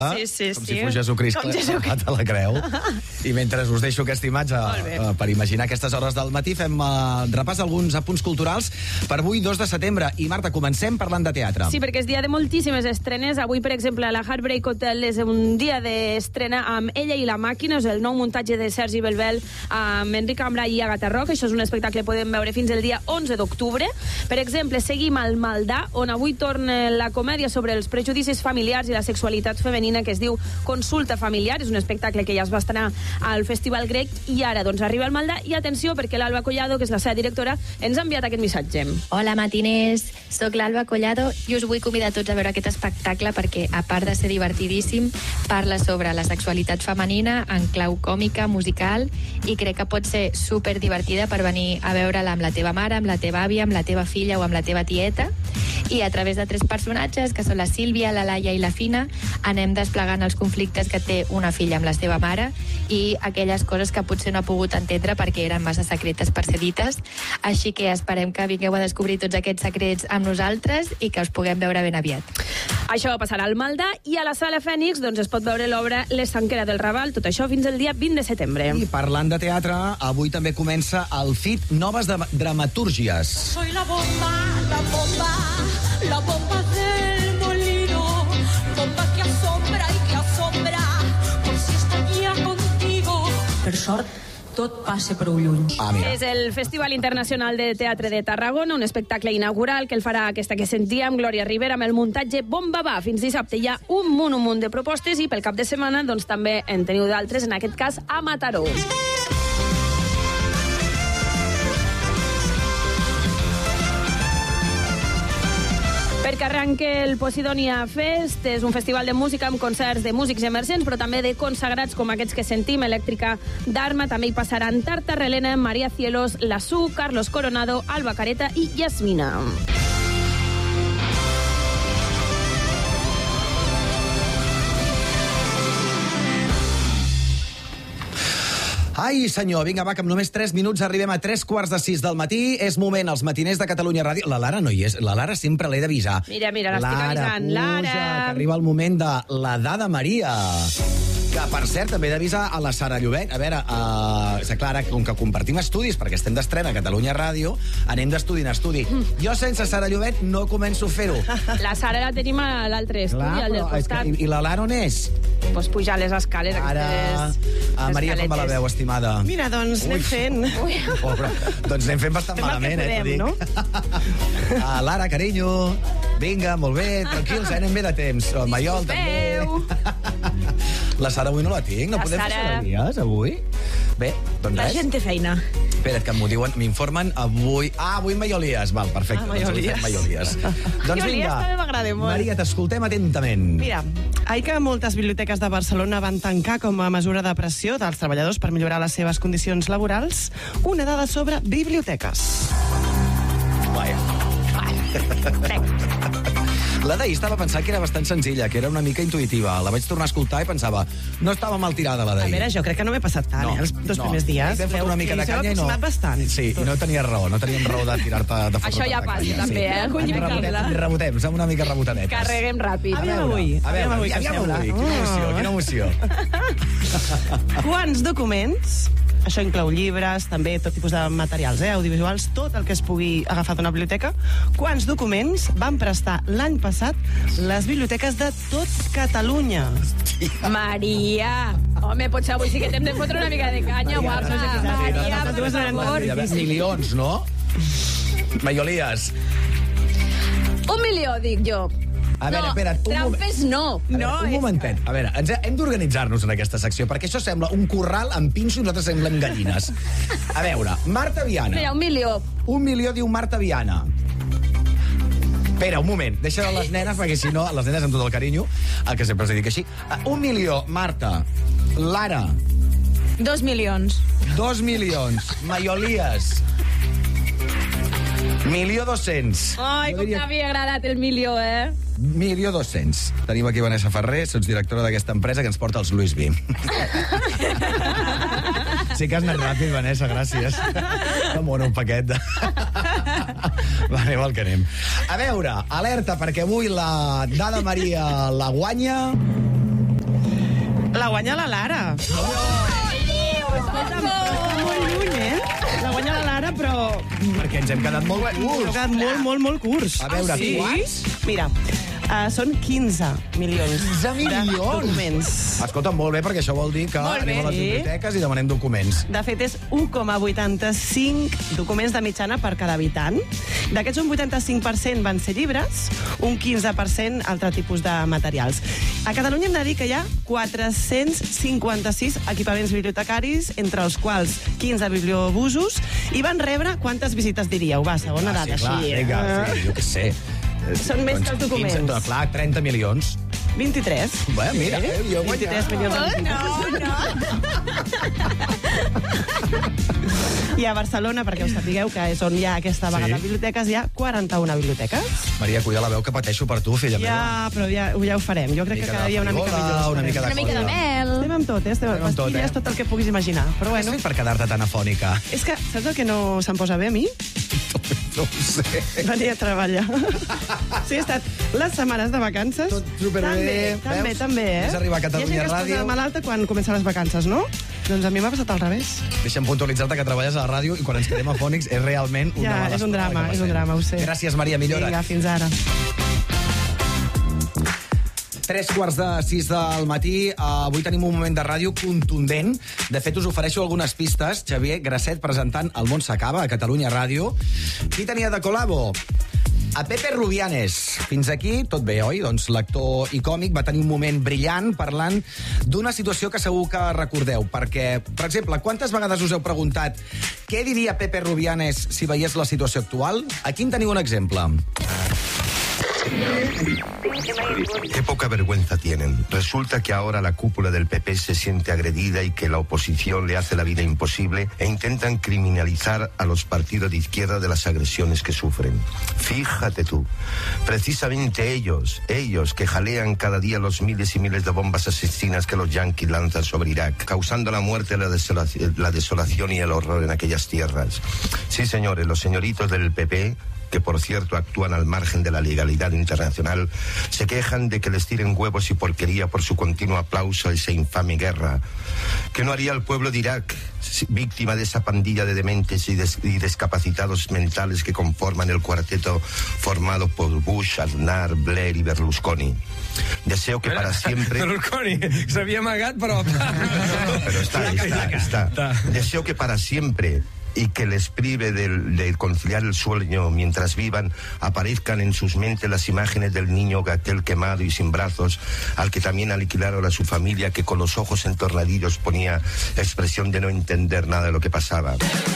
Com si fos Jesucrist clavat a la creu. I mentre us deixo aquesta imatge per imaginar aquestes hores del matí, fem repàs alguns apunts culturals per avui, 2 de setembre. I Marta, comencem parlant de teatre. Sí, perquè és dia de moltíssimes estrenes. Avui, per exemple, a la Heartbreak Hotel és un dia d'estrena amb Ella i la màquina, és el nou muntatge de Sergi Belbel amb Enric Ambra i Agatha Roca. Això és un espectacle que podem veure fins el dia 11 d'octubre. Per exemple, seguim al Maldà, on avui torna la comèdia sobre els prejudicis familiars i la sexualitat femenina, que es diu Consulta familiar. És un espectacle que ja es va estrenar al Festival Grec i ara doncs arriba al Maldà. I atenció, perquè l'Alba Collado, que és la seva directora, ens ha enviat aquest missatge. Hola, matiners, sóc l'Alba Collado i us vull convidar tots a veure aquest espectacle perquè, a part de ser divertidíssim, parla sobre la sexualitat femenina en clau còmica, musical, i crec que pot ser super divertida per venir a veure'la amb la teva mare, amb la teva àvia, amb la teva filla o amb la teva tieta. I a través de 3 personatges, que són la Sílvia, la Laia i la Fina, anem desplegant els conflictes que té una filla amb la seva mare i aquelles coses que potser no ha pogut entendre perquè eren massa secretes per ser dites. Així que esperem que vingueu a descobrir tots aquests secrets amb nosaltres i que us puguem veure ben aviat. Això passarà al Maldà, i a la Sala Fènix doncs, es pot veure l'obra L'Estanquera del Raval, tot això fins al dia 20 de setembre. I parlant de teatre, avui també comença el FIT Noves Dramatúrgies. Soy la bomba, la bomba, la bomba del molino, bomba que asombra y que asombra, por si estaría contigo. Per sort, tot passa prou lluny. És el Festival Internacional de Teatre de Tarragona, un espectacle inaugural que el farà aquesta que sentíem, Glòria Rivera, amb el muntatge Bomba Va. Fins dissabte hi ha un munt de propostes i pel cap de setmana doncs, també en teniu d'altres, en aquest cas a Mataró. Perquè arranque el Posidonia Fest, és un festival de música amb concerts de músics emergents, però també de consagrats com aquests que sentim, Elèctrica d'Arma. També hi passaran Tarta Relena, María Cielos, La Su, Carlos Coronado, Alba Careta i Yasmina. Ai, senyor, vinga, va, que amb només 3 minuts arribem a 3:45 del matí. És moment, els matiners de Catalunya Ràdio. La Lara no hi és, la Lara sempre l'he d'avisar. Mira, l'estic avisant. Lara, que arriba el moment de la Dada Maria. Que, per cert, també he d'avisar a la Sara Llobet. A veure, Clara, com que compartim estudis, perquè estem d'estrena a Catalunya Ràdio, anem d'estudi en estudi. Jo sense Sara Llobet no començo a fer-ho. La Sara la tenim a l'altre estudi, al del costat. I la Lara on és? Pots pujar les escales. Ara, Maria, com va la veu, estimada? Mira, doncs anem fent. Pobre. Doncs anem fent bastant malament, t'ho dic. No? Lara, carinyo, vinga, molt bé, tranquils, anem bé de temps. El Maiol, també. La Sara avui no la tinc, no podem fer xerradies avui? Bé, doncs la res. gent té feina. Espera't, que m'ho diuen, m'informen avui... avui Maiolies, val, perfecte. Maiolies. Doncs vinga, també m'agrada molt. Maria, t'escoltem atentament. Mira, ahir que moltes biblioteques de Barcelona van tancar com a mesura de pressió dels treballadors per millorar les seves condicions laborals, una dada sobre biblioteques. Vaja. La d'ahir estava pensant que era bastant senzilla, que era una mica intuïtiva. La vaig tornar a escoltar i pensava, no estava mal tirada la d'ahir. A veure, jo crec que no m'he passat tant, els dos primers dies. Vam fotre una mica de canya i no... bastant. Sí, i no tenies raó, no teníem raó de tirar-te de fotre. Això ja passa, també, Rebotem, som una mica rebotadetes. Carreguem ràpid. Aviam avui, quina emoció. Quants documents... Això inclou llibres, també tot tipus de materials, audiovisuals, tot el que es pugui agafar d'una biblioteca. Quants documents van prestar l'any passat les biblioteques de tot Catalunya? Maria! Home, potser avui sí que t'hem de fotre una mica de canya, guapa. Maria, per favor. Milions, no? Maiolies. 1 milió, dic jo. A veure, espera't, trampes no. Un momentet. A veure, hem d'organitzar-nos en aquesta secció, perquè això sembla un corral amb pinso i nosaltres semblem gallines. A veure, Marta Viana. Mira, 1 milió. 1 milió diu Marta Viana. Espera, un moment, deixa de les nenes, perquè si no, les nenes amb tot el carinyo, que sempre els dic així. 1 milió, Marta. Lara. 2 milions. 2 milions. Maiolies. 1.200.000. Ai, com t'havia agradat el milió, 1.200.000. Tenim aquí Vanessa Ferrer, sotsdirectora d'aquesta empresa, que ens porta els Louis V. Sí que has anat ràpid, Vanessa, gràcies. Que mono un paquet. Va, anem al que anem. A veure, alerta, perquè avui la Dada Maria la guanya guanya la Lara. Escolta'm, està molt lluny, La guanya la Lara, però... Perquè ens hem quedat molt curts. Hem quedat molt curts. A veure, quants? Mira, són 15 milions. 15 milions? Documents. Escolta, molt bé, perquè això vol dir que anem a les biblioteques i demanem documents. De fet, és 1,85 documents de mitjana per cada habitant. D'aquests, un 85% van ser llibres, un 15% altre tipus de materials. A Catalunya hem de dir que hi ha 456 equipaments bibliotecaris, entre els quals 15 bibliobusos, i van rebre quantes visites diríeu? Va, segona dada, clar, així. Vinga, sí, jo què sé. Són més que els documents. 15, clar, 30 milions. 23. Bé, mira, jo 23 milions de visites. I a Barcelona, perquè us sapigueu que és on hi ha aquesta vegada biblioteques, hi ha 41 biblioteques. Maria, cuida la veu que pateixo per tu, filla meva. Ja, però ja ho farem. Jo crec que cada dia una mica millor. Una mica de mel. Estem amb tot, estem amb pastilles, tot el que puguis imaginar. Però bueno, per quedar-te tan afònica? és que saps el que no se'm posa bé a mi? No ho sé. Venir a treballar. Sí, he estat les setmanes de vacances. Tot superbé. També, És arribar a Catalunya Ràdio. Hi ha gent que es Ràdio. posa malalta quan comencen les vacances, no? Doncs a mi m'ha passat al revés. Deixa'm puntualitzar-te que treballes a la ràdio i quan ens quedem afònics és realment una mala és un drama, que és un drama, ho sé. Gràcies, Maria, millora. Vinga, fins ara. 3:45 del matí. Avui tenim un moment de ràdio contundent. De fet, us ofereixo algunes pistes. Xavier Grasset presentant El món s'acaba a Catalunya Ràdio. Qui tenia de col·labo? A Pepe Rubianes. Fins aquí, tot bé, oi? Doncs l'actor i còmic va tenir un moment brillant parlant d'una situació que segur que recordeu. Perquè, per exemple, quantes vegades us heu preguntat què diria Pepe Rubianes si veiés la situació actual? Aquí en teniu un exemple. Qué poca vergüenza tienen. Resulta que ahora la cúpula del PP se siente agredida y que la oposición le hace la vida imposible e intentan criminalizar a los partidos de izquierda de las agresiones que sufren. Fíjate tú, precisamente ellos que jalean cada día los miles y miles de bombas asesinas que los yanquis lanzan sobre Irak, causando la muerte, la desolación y el horror en aquellas tierras. Sí, señores, los señoritos del PP, que por cierto actúan al margen de la legalidad internacional, se quejan de que les tiren huevos y porquería por su continuo aplauso a esa infame guerra. ¿Qué no haría el pueblo de Irak, víctima de esa pandilla de dementes y discapacitados mentales que conforman el cuarteto formado por Bush, Aznar, Blair y Berlusconi? Deseo que para siempre... Berlusconi, s'havia amagat, però... Pero está. Deseo que para siempre y que les prive de conciliar el sueño mientras vivan, aparezcan en sus mentes las imágenes del niño Gatel quemado y sin brazos, al que también aniquilaron a su familia, que con los ojos entornadillos ponía expresión de no entender nada de lo que pasaba.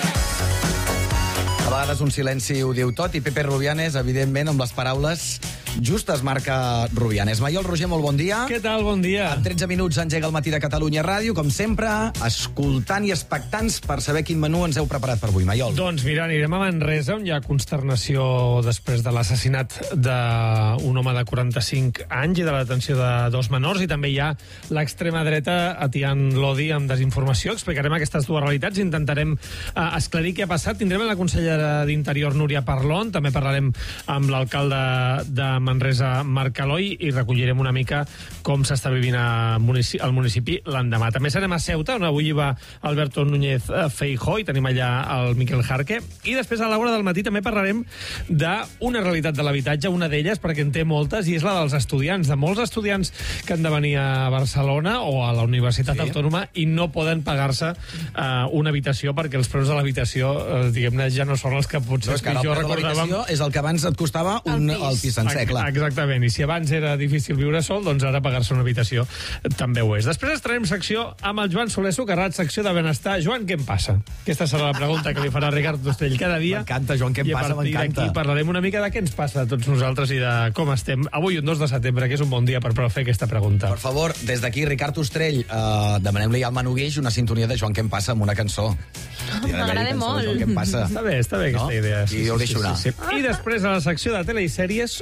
A vegades un silenci ho diu tot i Pepe Rubianes, evidentment, amb les paraules justes marca Rubianes. Maiol Roger, molt bon dia. Què tal? Bon dia. En 13 minuts engega el matí de Catalunya Ràdio, com sempre, escoltant i expectants per saber quin menú ens heu preparat per avui, Maiol. Doncs mira, anirem a Manresa, on hi ha consternació després de l'assassinat d'un home de 45 anys i de la detenció de 2 menors, i també hi ha l'extrema dreta atiant l'odi amb desinformació. Explicarem aquestes dues realitats, intentarem esclarir què ha passat. Tindrem la consellera d'Interior, Núria Parlon, també parlarem amb l'alcalde de Manresa, Marc Aloi, i recollirem una mica com s'està vivint al municipi l'endemà. També serem a Ceuta, on avui hi va Alberto Núñez Feijóo, i tenim allà el Miquel Jarque. I després, a l'hora del matí, també parlarem d'una realitat de l'habitatge, una d'elles, perquè en té moltes, i és la dels estudiants, de molts estudiants que han de venir a Barcelona o a la Universitat Autònoma i no poden pagar-se una habitació perquè els preus de l'habitació, diguem-ne, ja no són els que potser jo recordàvem. És el que abans et costava el pis sencer, clar. Exactament, i si abans era difícil viure sol, doncs ara pagar-se una habitació també ho és. Després estarem secció amb el Joan Soler Socarrat, secció de benestar. Joan, què em passa? Aquesta serà la pregunta que li farà Ricard Ostrell cada dia. M'encanta, Joan, què em passa? I a partir d'aquí parlarem una mica de què ens passa a tots nosaltres i de com estem. Avui, un 2 de setembre, que és un bon dia per fer aquesta pregunta. Per favor, des d'aquí, Ricard Ostrell, demanem-li al Manu Guix una sintonia de Joan, què em passa, amb una cançó. M'agrada molt. Joan, què em passa? Està bé aquesta idea. I ho deixo anar. I després, a la secció de tele i sèries, un dels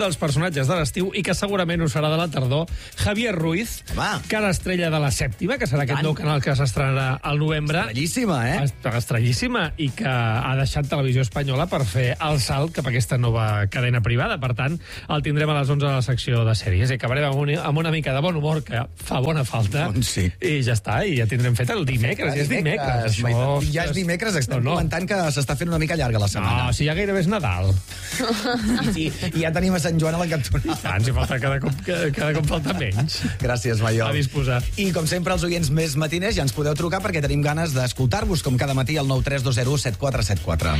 dels personatges de l'estiu i que segurament ho serà de la tardor, Javier Ruiz, cara estrella de La Sèptima, que serà aquest nou canal que s'estrenarà al novembre. Estrellíssima, Estrellíssima, i que ha deixat Televisió Espanyola per fer el salt cap a aquesta nova cadena privada. Per tant, el tindrem a les 11 de la secció de sèries. I acabarem amb una mica de bon humor, que fa bona falta. Sí. I ja està, i ja tindrem fet el dimecres. Ja és dimecres. Ja és dimecres, estem comentant que s'està fent una mica llarga la setmana. No, si ja gairebé és Nadal. I ja tenim a Sant Joan a la cantonada. Tant, si falta cada cop falta menys. Gràcies, Maiol. A disposar. I com sempre, els oients més matiners ja ens podeu trucar perquè tenim ganes d'escoltar-vos com cada matí al 93201 7474.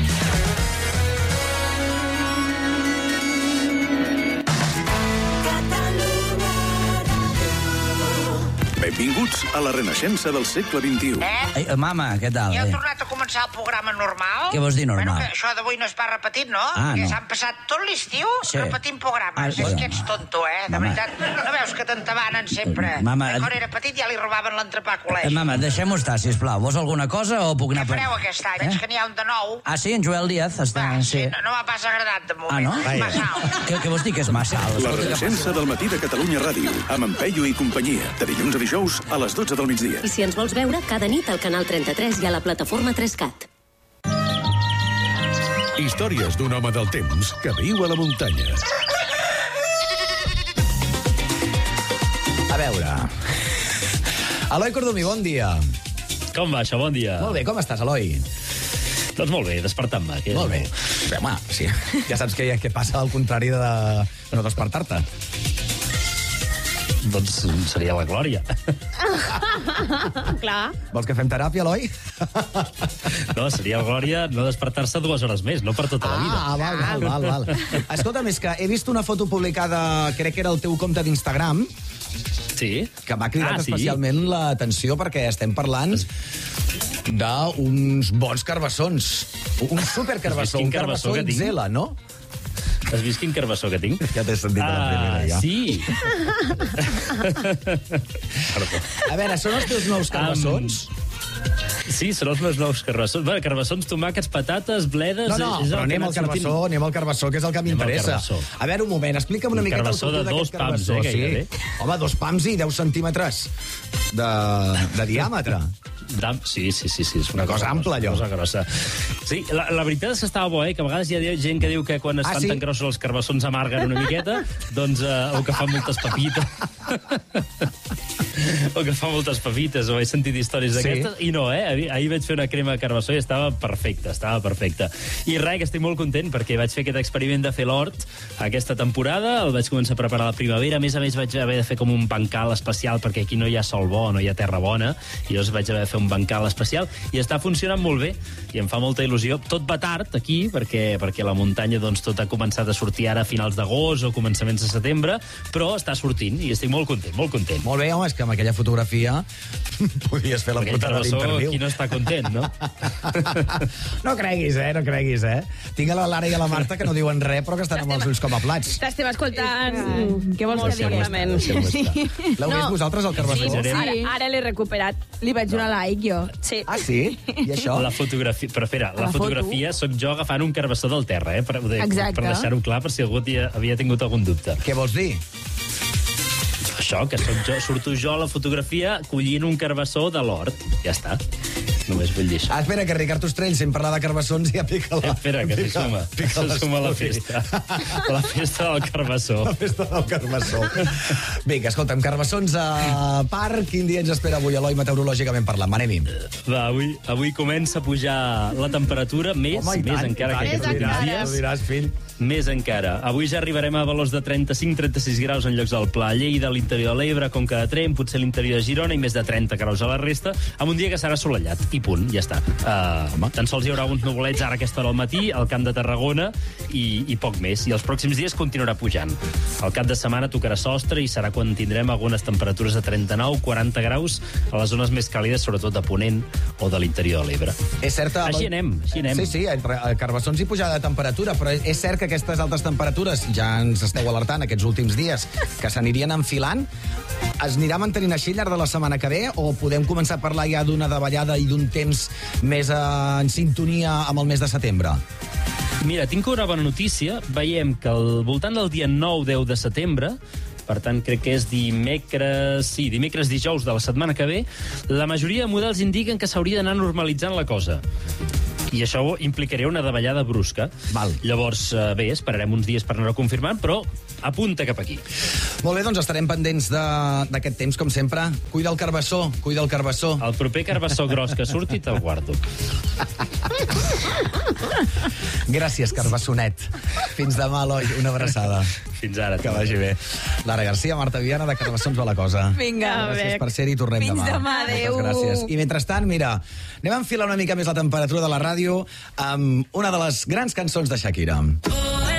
Benvinguts a la renaixença del segle XXI. Mama, què tal? Ja heu tornat a començar el programa normal? Què vols dir normal? Bueno, que això d'avui no es va repetit, no? No. S'han passat tot l'estiu repetint programes. És que ets tonto, De Mama. veritat, no veus que t'entabanen sempre? Mama, Quan era petit ja li robaven l'entrepà a col·legi. Mama, deixem-ho estar, sisplau. Vols alguna cosa o puc anar... Què fareu aquest any? Veig que n'hi ha un de nou. Ah, sí, en Joel Díaz està... No m'ha pas agradat, de moment. no? És massa alt. Què vols dir que és massa alt? La renaixença del matí de Catalunya Ràdio, amb en Peyu i companyia, de dilluns a dijous a les 12 del migdia. I si ens vols veure, cada nit al canal 33 i a la plataforma 3CAT. Històries d'un home del temps que viu a la muntanya. A veure... Eloi Cordomí, bon dia. Com va això? Bon dia. Molt bé, com estàs, Eloi? Doncs molt bé, despertant-me. Molt bé. Bé, home, sí. Ja saps què passa al contrari de no despertar-te. Doncs seria la glòria. Clar. Vols que fem teràpia, Eloi? No, seria la glòria no despertar-se 2 hores més, no per tota la vida. Val. Escolta'm, és que he vist una foto publicada, crec que era el teu compte d'Instagram, sí, que m'ha cridat especialment l'atenció perquè estem parlant d'uns bons carbassons. Un supercarbassó, un carbassó XL, no? Has vist quin carbassó que tinc? Ja t'he sentit a la primera, ja. Sí. A veure, són els teus nous carbassons? Sí, són els meus nous carbassons. Bueno, carbassons, tomàquets, patates, bledes... No, però anem al carbassó, que és el que m'interessa. A veure, un moment, explica'm una miqueta el carbassó de 2 pams, gairebé. Home, 2 pams i 10 centímetres de diàmetre. Sí, és una cosa ampla, allò. Cosa grossa. Sí, la veritat és que estava bo, que a vegades hi ha gent que diu que quan es fan tan grossos els carbassons amarguen una miqueta, doncs, o que fan moltes papites. O que fa moltes papites, o he sentit històries d'aquestes, i no, ahir vaig fer una crema de carbassó i estava perfecta. I res, que estic molt content, perquè vaig fer aquest experiment de fer l'hort aquesta temporada, el vaig començar a preparar a la primavera, a més vaig haver de fer com un bancal especial, perquè aquí no hi ha sol bo, no hi ha terra bona, i llavors vaig haver de fer un bancal especial, i està funcionant molt bé, i em fa molta il·lusió. Tot va tard, aquí, perquè la muntanya, doncs, tot ha començat a sortir ara a finals d'agost o començaments de setembre, però està sortint, i estic molt content, molt content. Molt bé, home, és que amb aquella fotografia podies fer la portada d'interviu. Qui no està content, no? No creguis, no creguis. Tinc a la Lara i a la Marta que no diuen res, però que estan amb els ulls com a plats. T'estem escoltant. Què vols que digui? L'heu vist vosaltres, el carbassó? Sí, ara l'he recuperat. Li vaig donar like, jo. Sí. Ah, sí? I això? La fotografia, però espera, la fotografia sóc jo agafant un carbassó del terra, per deixar-ho clar, per si algú havia tingut algun dubte. Què vols dir? Això, que surto jo a la fotografia collint un carbassó de l'hort. Ja està. Només vull dir això. Espera, que Ricard Ostrell, sent parlar de carbassons, ja pica la... Espera, que s'hi suma. Se suma la festa. La festa del carbassó. La festa del carbassó. Vinga, escolta'm, carbassons a part. Quin dia ens espera avui, Eloi, meteorològicament parlant? Anem-hi. Va, avui comença a pujar la temperatura, més encara que aquests últims dies. Ho diràs, fill. Més encara. Avui ja arribarem a valors de 35-36 graus en llocs del Pla, Lleida, l'interior de l'Ebre, Conca de Tremp, potser l'interior de Girona i més de 30 graus a la resta, amb un dia que serà assolellat. I punt, ja està. Tan sols hi haurà uns nuvolets ara a aquesta hora al matí, al Camp de Tarragona, i poc més. I els pròxims dies continuarà pujant. El cap de setmana tocarà sostre i serà quan tindrem algunes temperatures de 39-40 graus a les zones més càlides, sobretot de Ponent o de l'interior de l'Ebre. És cert, així anem. Sí, carbassons i pujada de temperatura, però és cert que aquestes altes temperatures, ja ens esteu alertant aquests últims dies, que s'anirien enfilant. Es anirà mantenint així al llarg de la setmana que ve o podem començar a parlar ja d'una davallada i d'un temps més en sintonia amb el mes de setembre? Mira, tinc una bona notícia. Veiem que al voltant del dia 9-10 de setembre, per tant, crec que és dimecres, dijous de la setmana que ve, la majoria de models indiquen que s'hauria d'anar normalitzant la cosa. I això implicaria una davallada brusca. Val. Llavors, bé, esperarem uns dies per anar-ho confirmant, però apunta cap aquí. Molt bé, doncs estarem pendents d'aquest temps, com sempre. Cuida el carbassó, cuida el carbassó. El proper carbassó gros que surti te'l guardo. Gràcies, carbassonet. Fins demà, Eloi. Una abraçada. Fins ara. Que vagi bé. Lara Garcia, Marta Viana, de Carbassons va la cosa. Vinga, gràcies per ser-hi, tornem Fins demà. demà, adéu. Moltes gràcies. I mentrestant, mira, anem a enfilar una mica més la temperatura de la ràdio amb una de les grans cançons de Shakira.